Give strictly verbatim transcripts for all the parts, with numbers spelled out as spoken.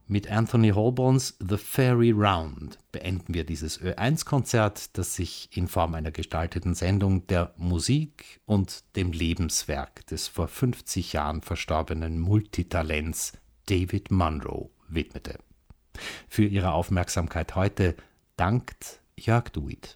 Mit Anthony Holborns The Fairy Round beenden wir dieses Ö eins Konzert, das sich in Form einer gestalteten Sendung der Musik und dem Lebenswerk des vor fünfzig Jahren verstorbenen Multitalents David Munro widmete. Für Ihre Aufmerksamkeit heute dankt Jörg Duit.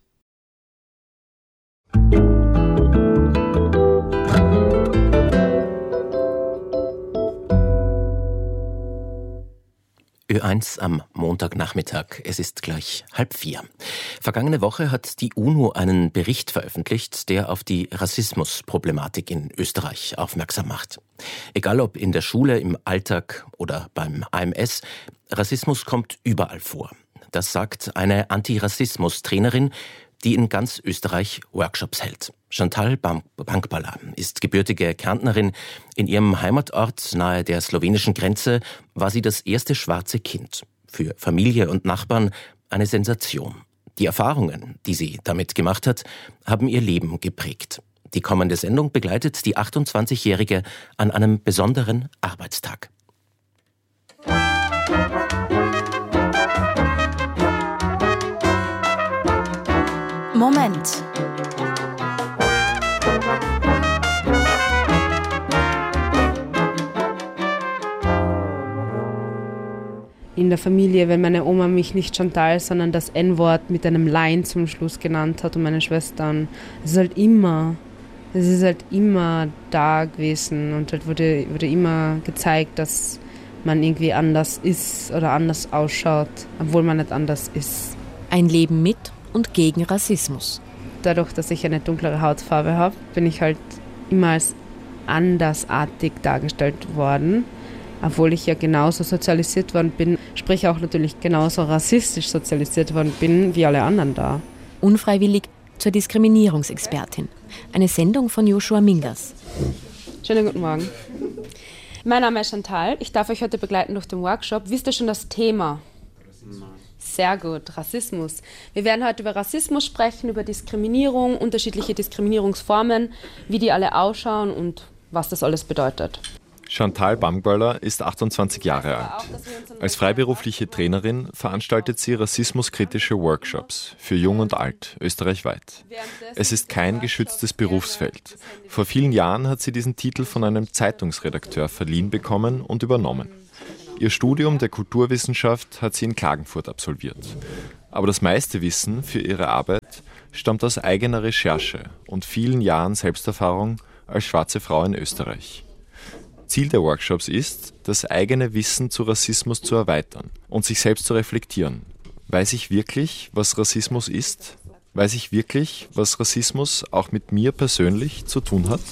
Ö eins am Montagnachmittag. Es ist gleich halb vier. Vergangene Woche hat die UNO einen Bericht veröffentlicht, der auf die Rassismusproblematik in Österreich aufmerksam macht. Egal ob in der Schule, im Alltag oder beim A M S, Rassismus kommt überall vor. Das sagt eine Antirassismus-Trainerin, die in ganz Österreich Workshops hält. Chantal Bankbala ist gebürtige Kärntnerin. In ihrem Heimatort nahe der slowenischen Grenze war sie das erste schwarze Kind. Für Familie und Nachbarn eine Sensation. Die Erfahrungen, die sie damit gemacht hat, haben ihr Leben geprägt. Die kommende Sendung begleitet die achtundzwanzigjährige an einem besonderen Arbeitstag. Moment. In der Familie, wenn meine Oma mich nicht Chantal, sondern das En-Wort mit einem Lein zum Schluss genannt hat und meine Schwestern. Es ist halt immer, es ist halt immer da gewesen und halt wurde, wurde immer gezeigt, dass man irgendwie anders ist oder anders ausschaut, obwohl man nicht anders ist. Ein Leben mit und gegen Rassismus. Dadurch, dass ich eine dunklere Hautfarbe habe, bin ich halt immer als andersartig dargestellt worden. Obwohl ich ja genauso sozialisiert worden bin, sprich auch natürlich genauso rassistisch sozialisiert worden bin wie alle anderen da. Unfreiwillig zur Diskriminierungsexpertin. Eine Sendung von Joshua Mingas. Schönen guten Morgen. Mein Name ist Chantal. Ich darf euch heute begleiten durch den Workshop. Wisst ihr schon das Thema? Sehr gut, Rassismus. Wir werden heute über Rassismus sprechen, über Diskriminierung, unterschiedliche Diskriminierungsformen, wie die alle ausschauen und was das alles bedeutet. Chantal Bankbala ist achtundzwanzig Jahre alt. Als freiberufliche Trainerin veranstaltet sie rassismuskritische Workshops für Jung und Alt, österreichweit. Es ist kein geschütztes Berufsfeld. Vor vielen Jahren hat sie diesen Titel von einem Zeitungsredakteur verliehen bekommen und übernommen. Ihr Studium der Kulturwissenschaft hat sie in Klagenfurt absolviert. Aber das meiste Wissen für ihre Arbeit stammt aus eigener Recherche und vielen Jahren Selbsterfahrung als schwarze Frau in Österreich. Ziel der Workshops ist, das eigene Wissen zu Rassismus zu erweitern und sich selbst zu reflektieren. Weiß ich wirklich, was Rassismus ist? Weiß ich wirklich, was Rassismus auch mit mir persönlich zu tun hat?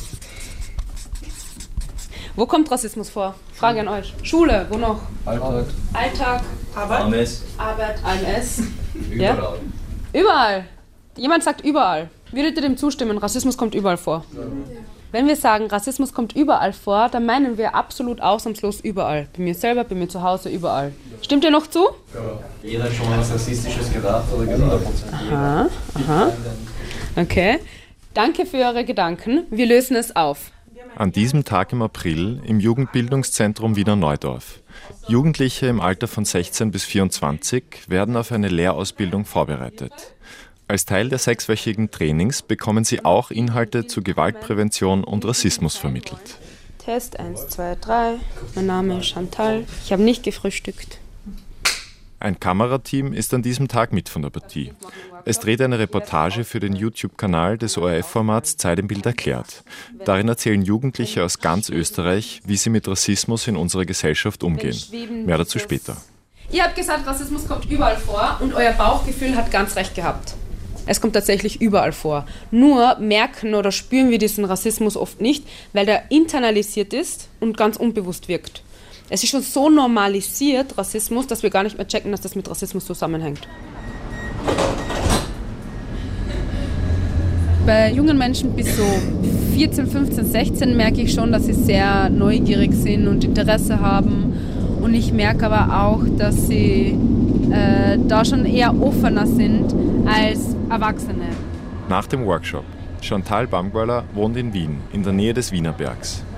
Wo kommt Rassismus vor? Frage an euch. Schule, wo noch? Alltag. Alltag, Arbeit. A M S. Arbeit, A M S. Überall. Ja? Überall. Jemand sagt überall. Würdet ihr dem zustimmen? Rassismus kommt überall vor. Ja. Wenn wir sagen, Rassismus kommt überall vor, dann meinen wir absolut ausnahmslos überall. Bei mir selber, bei mir zu Hause, überall. Stimmt ihr noch zu? Ja. Jeder hat schon mal was Rassistisches gedacht oder gesagt. Aha, aha. Okay. Danke für eure Gedanken. Wir lösen es auf. An diesem Tag im April im Jugendbildungszentrum Wiener Neudorf. Jugendliche im Alter von sechzehn bis vierundzwanzig werden auf eine Lehrausbildung vorbereitet. Als Teil der sechswöchigen Trainings bekommen sie auch Inhalte zu Gewaltprävention und Rassismus vermittelt. Test eins, zwei, drei. Mein Name ist Chantal. Ich habe nicht gefrühstückt. Ein Kamerateam ist an diesem Tag mit von der Partie. Es dreht eine Reportage für den YouTube-Kanal des O R F-Formats Zeit im Bild erklärt. Darin erzählen Jugendliche aus ganz Österreich, wie sie mit Rassismus in unserer Gesellschaft umgehen. Mehr dazu später. Ihr habt gesagt, Rassismus kommt überall vor und euer Bauchgefühl hat ganz recht gehabt. Es kommt tatsächlich überall vor. Nur merken oder spüren wir diesen Rassismus oft nicht, weil der internalisiert ist und ganz unbewusst wirkt. Es ist schon so normalisiert, Rassismus, dass wir gar nicht mehr checken, dass das mit Rassismus zusammenhängt. Bei jungen Menschen bis so vierzehn, fünfzehn, sechzehn merke ich schon, dass sie sehr neugierig sind und Interesse haben. Und ich merke aber auch, dass sie äh, da schon eher offener sind als Erwachsene. Nach dem Workshop. Chantal Bankbala wohnt in Wien, in der Nähe des Wienerbergs.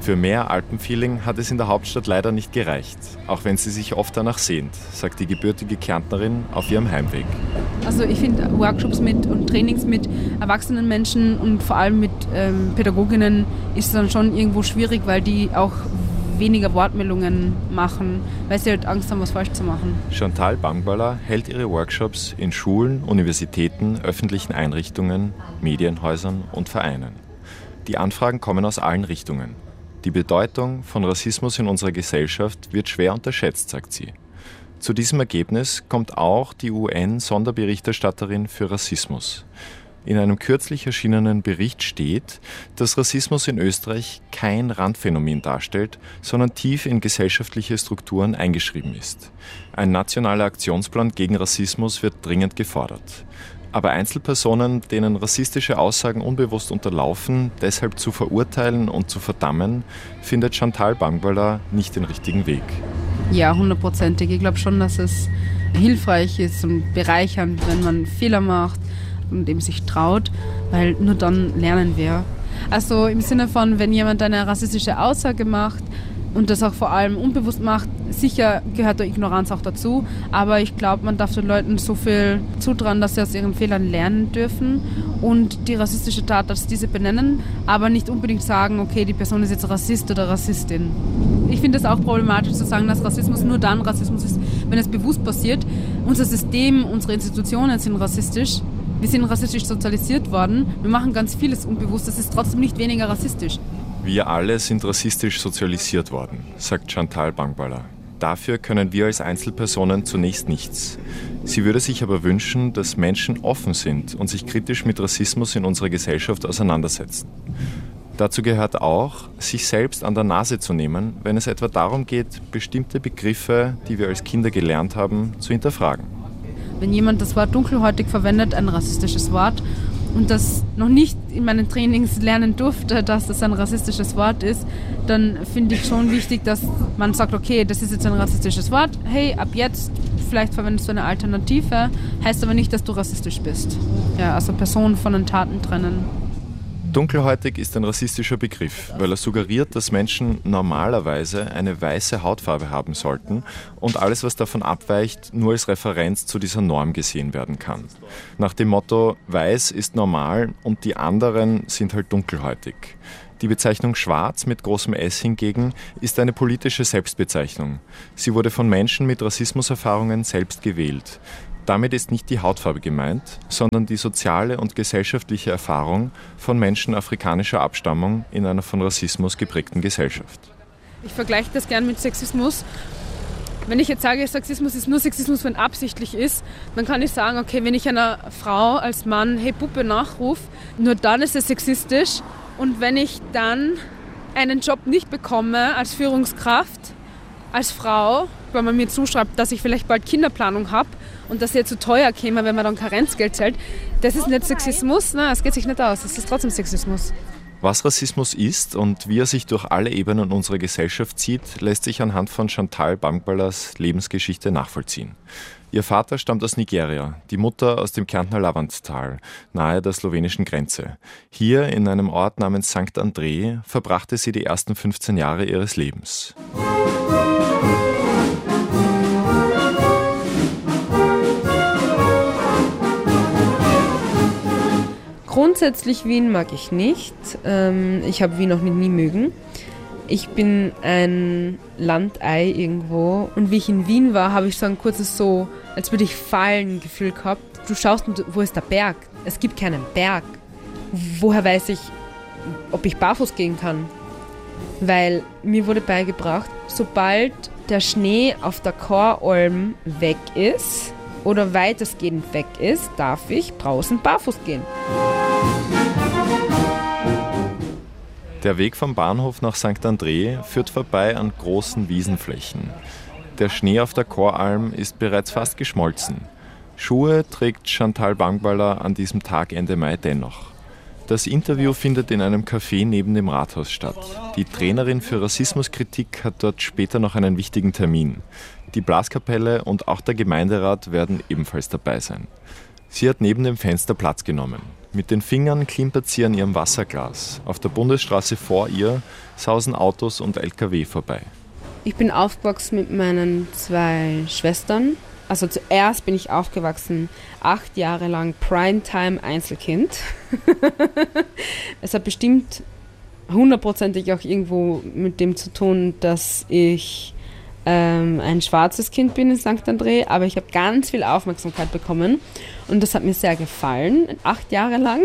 Für mehr Alpenfeeling hat es in der Hauptstadt leider nicht gereicht, auch wenn sie sich oft danach sehnt, sagt die gebürtige Kärntnerin auf ihrem Heimweg. Also ich finde Workshops mit und Trainings mit erwachsenen Menschen und vor allem mit ähm, Pädagoginnen ist dann schon irgendwo schwierig, weil die auch weniger Wortmeldungen machen, weil sie halt Angst haben, was falsch zu machen. Chantal Bangballer hält ihre Workshops in Schulen, Universitäten, öffentlichen Einrichtungen, Medienhäusern und Vereinen. Die Anfragen kommen aus allen Richtungen. Die Bedeutung von Rassismus in unserer Gesellschaft wird schwer unterschätzt, sagt sie. Zu diesem Ergebnis kommt auch die U N-Sonderberichterstatterin für Rassismus. In einem kürzlich erschienenen Bericht steht, dass Rassismus in Österreich kein Randphänomen darstellt, sondern tief in gesellschaftliche Strukturen eingeschrieben ist. Ein nationaler Aktionsplan gegen Rassismus wird dringend gefordert. Aber Einzelpersonen, denen rassistische Aussagen unbewusst unterlaufen, deshalb zu verurteilen und zu verdammen, findet Chantal Bangballer nicht den richtigen Weg. Ja, hundertprozentig. Ich glaube schon, dass es hilfreich ist und bereichernd, wenn man Fehler macht und eben sich traut, weil nur dann lernen wir. Also im Sinne von, wenn jemand eine rassistische Aussage macht und das auch vor allem unbewusst macht, sicher gehört da Ignoranz auch dazu, aber ich glaube, man darf den Leuten so viel zutrauen, dass sie aus ihren Fehlern lernen dürfen und die rassistische Tat als diese benennen, aber nicht unbedingt sagen, okay, die Person ist jetzt Rassist oder Rassistin. Ich finde es auch problematisch zu sagen, dass Rassismus nur dann Rassismus ist, wenn es bewusst passiert. Unser System, unsere Institutionen sind rassistisch. Wir sind rassistisch sozialisiert worden. Wir machen ganz vieles unbewusst. Das ist trotzdem nicht weniger rassistisch. Wir alle sind rassistisch sozialisiert worden, sagt Chantal Bangballer. Dafür können wir als Einzelpersonen zunächst nichts. Sie würde sich aber wünschen, dass Menschen offen sind und sich kritisch mit Rassismus in unserer Gesellschaft auseinandersetzen. Dazu gehört auch, sich selbst an der Nase zu nehmen, wenn es etwa darum geht, bestimmte Begriffe, die wir als Kinder gelernt haben, zu hinterfragen. Wenn jemand das Wort dunkelhäutig verwendet, ein rassistisches Wort, und das noch nicht in meinen Trainings lernen durfte, dass das ein rassistisches Wort ist, dann finde ich schon wichtig, dass man sagt, okay, das ist jetzt ein rassistisches Wort, hey, ab jetzt, vielleicht verwendest du eine Alternative, heißt aber nicht, dass du rassistisch bist. Ja, also Personen von den Taten trennen. Dunkelhäutig ist ein rassistischer Begriff, weil er suggeriert, dass Menschen normalerweise eine weiße Hautfarbe haben sollten und alles, was davon abweicht, nur als Referenz zu dieser Norm gesehen werden kann. Nach dem Motto, weiß ist normal und die anderen sind halt dunkelhäutig. Die Bezeichnung Schwarz mit großem S hingegen ist eine politische Selbstbezeichnung. Sie wurde von Menschen mit Rassismuserfahrungen selbst gewählt. Damit ist nicht die Hautfarbe gemeint, sondern die soziale und gesellschaftliche Erfahrung von Menschen afrikanischer Abstammung in einer von Rassismus geprägten Gesellschaft. Ich vergleiche das gern mit Sexismus. Wenn ich jetzt sage, Sexismus ist nur Sexismus, wenn absichtlich ist, dann kann ich sagen, okay, wenn ich einer Frau als Mann hey Puppe nachrufe, nur dann ist es sexistisch. Und wenn ich dann einen Job nicht bekomme als Führungskraft, als Frau, weil man mir zuschreibt, dass ich vielleicht bald Kinderplanung habe und dass ihr zu teuer käme, wenn man dann Karenzgeld zahlt, das ist nicht Sexismus, nein, es geht sich nicht aus, es ist trotzdem Sexismus. Was Rassismus ist und wie er sich durch alle Ebenen unserer Gesellschaft zieht, lässt sich anhand von Chantal Bangballers Lebensgeschichte nachvollziehen. Ihr Vater stammt aus Nigeria, die Mutter aus dem Kärntner Lavanttal, nahe der slowenischen Grenze. Hier in einem Ort namens Sankt André verbrachte sie die ersten fünfzehn Jahre ihres Lebens. Grundsätzlich Wien mag ich nicht. Ich habe Wien noch nie mögen. Ich bin ein Landei irgendwo und wie ich in Wien war, habe ich so ein kurzes so, als würde ich fallen Gefühl gehabt. Du schaust, wo ist der Berg? Es gibt keinen Berg. Woher weiß ich, ob ich barfuß gehen kann? Weil mir wurde beigebracht, sobald der Schnee auf der Choralm weg ist oder weitestgehend weg ist, darf ich draußen barfuß gehen. Der Weg vom Bahnhof nach Sankt André führt vorbei an großen Wiesenflächen. Der Schnee auf der Choralm ist bereits fast geschmolzen. Schuhe trägt Chantal Bangballer an diesem Tag Ende Mai dennoch. Das Interview findet in einem Café neben dem Rathaus statt. Die Trainerin für Rassismuskritik hat dort später noch einen wichtigen Termin. Die Blaskapelle und auch der Gemeinderat werden ebenfalls dabei sein. Sie hat neben dem Fenster Platz genommen. Mit den Fingern klimpert sie an ihrem Wasserglas. Auf der Bundesstraße vor ihr sausen Autos und L K W vorbei. Ich bin aufgewachsen mit meinen zwei Schwestern. Also zuerst bin ich aufgewachsen, acht Jahre lang Primetime-Einzelkind. Es hat bestimmt hundertprozentig auch irgendwo mit dem zu tun, dass ich ähm, ein schwarzes Kind bin in Sankt André, aber ich habe ganz viel Aufmerksamkeit bekommen und das hat mir sehr gefallen, acht Jahre lang.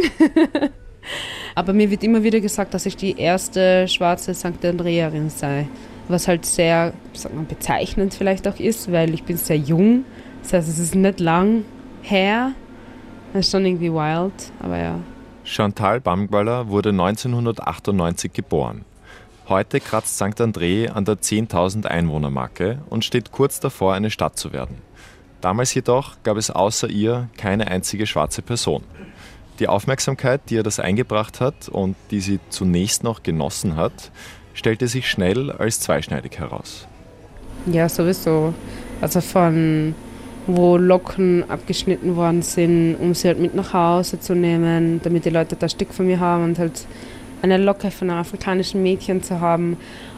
Aber mir wird immer wieder gesagt, dass ich die erste schwarze Sankt Andreerin sei, was halt sehr, sag mal, bezeichnend vielleicht auch ist, weil ich bin sehr jung, das heißt, es ist nicht lang her, das ist schon irgendwie wild, aber ja. Chantal Bamgwaller wurde neunzehnhundertachtundneunzig geboren. Heute kratzt Sankt André an der zehntausend Einwohner-Marke und steht kurz davor, eine Stadt zu werden. Damals jedoch gab es außer ihr keine einzige schwarze Person. Die Aufmerksamkeit, die ihr das eingebracht hat und die sie zunächst noch genossen hat, stellte sich schnell als zweischneidig heraus. Ja, sowieso. Also von wo Locken abgeschnitten worden sind, um sie halt mit nach Hause zu nehmen, damit die Leute das Stück von mir haben und halt eine Locke von einem afrikanischen Mädchen zu haben.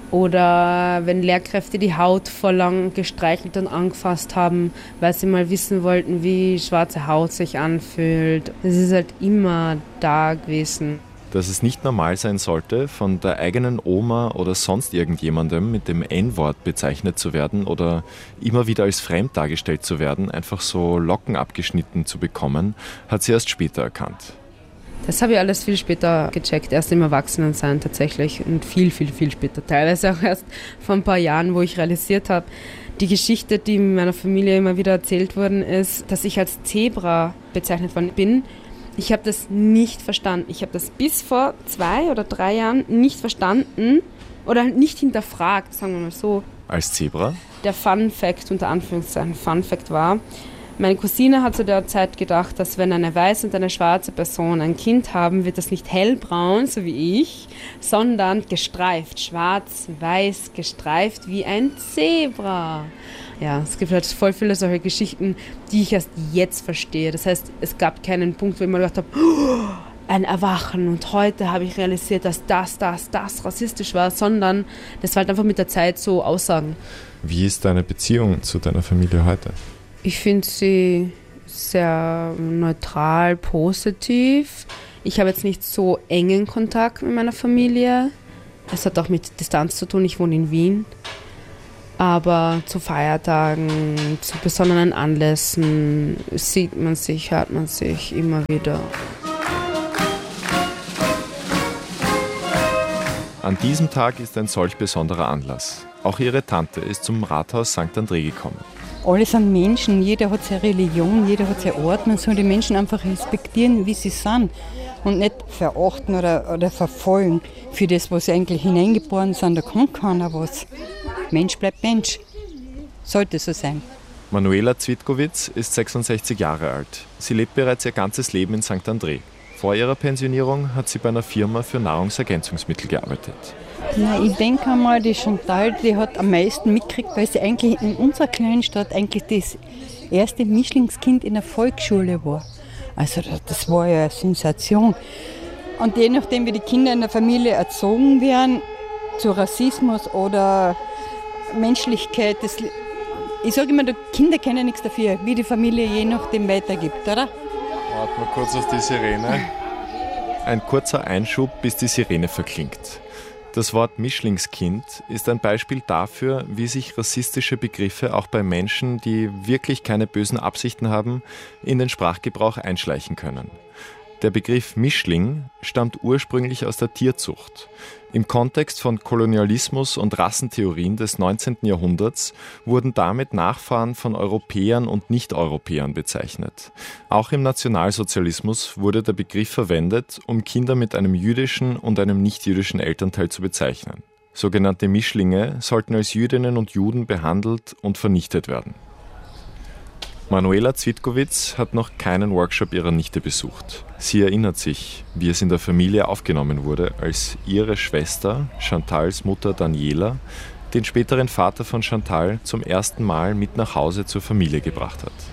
Oder wenn Lehrkräfte die Haut voll lang gestreichelt und angefasst haben, weil sie mal wissen wollten, wie schwarze Haut sich anfühlt. Das ist halt immer da gewesen. Dass es nicht normal sein sollte, von der eigenen Oma oder sonst irgendjemandem mit dem En-Wort bezeichnet zu werden oder immer wieder als fremd dargestellt zu werden, einfach so Locken abgeschnitten zu bekommen, hat sie erst später erkannt. Das habe ich alles viel später gecheckt, erst im Erwachsenensein tatsächlich und viel, viel, viel später. Teilweise auch erst vor ein paar Jahren, wo ich realisiert habe, die Geschichte, die in meiner Familie immer wieder erzählt worden ist, dass ich als Zebra bezeichnet worden bin. Ich habe das nicht verstanden. Ich habe das bis vor zwei oder drei Jahren nicht verstanden oder nicht hinterfragt, sagen wir mal so. Als Zebra? Der Fun Fact, unter Anführungszeichen Fun Fact war, meine Cousine hat zu der Zeit gedacht, dass wenn eine weiße und eine schwarze Person ein Kind haben, wird das nicht hellbraun, so wie ich, sondern gestreift, schwarz, weiß, gestreift wie ein Zebra. Ja, es gibt halt voll viele solche Geschichten, die ich erst jetzt verstehe. Das heißt, es gab keinen Punkt, wo ich mir gedacht habe, oh, ein Erwachen und heute habe ich realisiert, dass das, das, das rassistisch war, sondern das war halt einfach mit der Zeit so Aussagen. Wie ist deine Beziehung zu deiner Familie heute? Ich finde sie sehr neutral, positiv. Ich habe jetzt nicht so engen Kontakt mit meiner Familie. Es hat auch mit Distanz zu tun. Ich wohne in Wien. Aber zu Feiertagen, zu besonderen Anlässen sieht man sich, hört man sich immer wieder. An diesem Tag ist ein solch besonderer Anlass. Auch ihre Tante ist zum Rathaus Sankt André gekommen. Alle sind Menschen, jeder hat seine Religion, jeder hat seinen Ort. Man soll die Menschen einfach respektieren, wie sie sind und nicht verachten oder, oder verfolgen für das, was sie eigentlich hineingeboren sind. Da kann keiner was. Mensch bleibt Mensch. Sollte so sein. Manuela Zwitkowitz ist sechsundsechzig Jahre alt. Sie lebt bereits ihr ganzes Leben in Sankt André. Vor ihrer Pensionierung hat sie bei einer Firma für Nahrungsergänzungsmittel gearbeitet. Na, ich denke einmal, die Chantal, die hat am meisten mitgekriegt, weil sie eigentlich in unserer kleinen Stadt eigentlich das erste Mischlingskind in der Volksschule war. Also das war ja eine Sensation. Und je nachdem, wie die Kinder in der Familie erzogen werden, zu Rassismus oder Menschlichkeit, das, ich sage immer, die Kinder kennen nichts dafür, wie die Familie je nachdem weitergibt, oder? Warten wir kurz auf die Sirene. Ein kurzer Einschub, bis die Sirene verklingt. Das Wort Mischlingskind ist ein Beispiel dafür, wie sich rassistische Begriffe auch bei Menschen, die wirklich keine bösen Absichten haben, in den Sprachgebrauch einschleichen können. Der Begriff Mischling stammt ursprünglich aus der Tierzucht. Im Kontext von Kolonialismus und Rassentheorien des neunzehnten Jahrhunderts wurden damit Nachfahren von Europäern und Nicht-Europäern bezeichnet. Auch im Nationalsozialismus wurde der Begriff verwendet, um Kinder mit einem jüdischen und einem nicht-jüdischen Elternteil zu bezeichnen. Sogenannte Mischlinge sollten als Jüdinnen und Juden behandelt und vernichtet werden. Manuela Zwitkowitz hat noch keinen Workshop ihrer Nichte besucht. Sie erinnert sich, wie es in der Familie aufgenommen wurde, als ihre Schwester, Chantals Mutter Daniela, den späteren Vater von Chantal zum ersten Mal mit nach Hause zur Familie gebracht hat.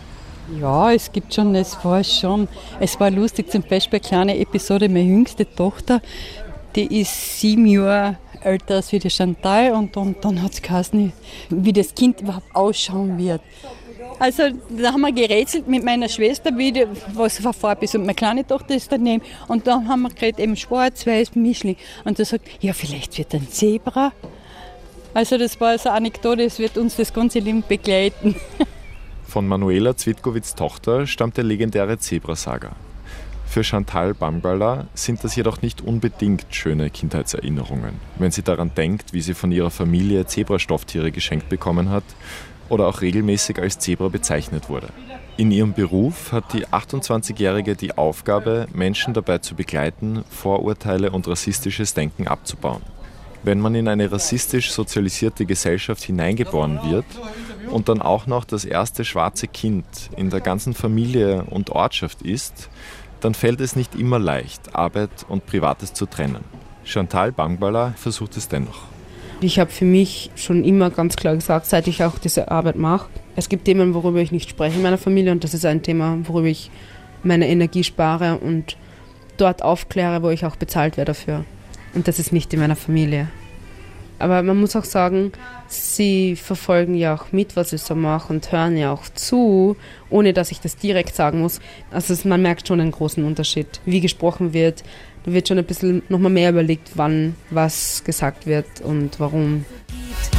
Ja, es gibt schon, es war schon, es war lustig, zum Beispiel eine kleine Episode, meine jüngste Tochter, die ist sieben Jahre älter als wie die Chantal und, und dann hat es geheißen, wie das Kind überhaupt ausschauen wird. Also da haben wir gerätselt mit meiner Schwester, wie die, was für Farbe ist und meine kleine Tochter ist daneben und dann haben wir geredet, eben schwarz-weiß Mischling und da sagt, ja vielleicht wird ein Zebra. Also das war so eine Anekdote, es wird uns das ganze Leben begleiten. Von Manuela Cvitkowitz' Tochter stammt der legendäre Zebrasaga. Für Chantal Bamgala sind das jedoch nicht unbedingt schöne Kindheitserinnerungen, wenn sie daran denkt, wie sie von ihrer Familie Zebrastofftiere geschenkt bekommen hat oder auch regelmäßig als Zebra bezeichnet wurde. In ihrem Beruf hat die achtundzwanzigjährige die Aufgabe, Menschen dabei zu begleiten, Vorurteile und rassistisches Denken abzubauen. Wenn man in eine rassistisch sozialisierte Gesellschaft hineingeboren wird und dann auch noch das erste schwarze Kind in der ganzen Familie und Ortschaft ist, dann fällt es nicht immer leicht, Arbeit und Privates zu trennen. Chantal Bamgala versucht es dennoch. Ich habe für mich schon immer ganz klar gesagt, seit ich auch diese Arbeit mache, es gibt Themen, worüber ich nicht spreche in meiner Familie und das ist ein Thema, worüber ich meine Energie spare und dort aufkläre, wo ich auch bezahlt werde dafür. Und das ist nicht in meiner Familie. Aber man muss auch sagen, sie verfolgen ja auch mit, was ich so mache und hören ja auch zu, ohne dass ich das direkt sagen muss. Also man merkt schon einen großen Unterschied, wie gesprochen wird. Da wird schon ein bisschen nochmal mehr überlegt, wann was gesagt wird und warum.